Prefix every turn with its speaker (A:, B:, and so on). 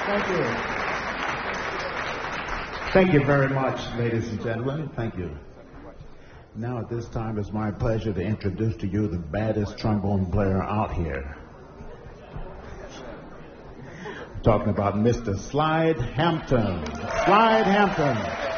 A: Thank you. Thank you very much, ladies and gentlemen. Thank you. Now at this time, it's my pleasure to introduce to you the baddest trombone player out here. I'm talking about Mr. Slide Hampton. Slide Hampton.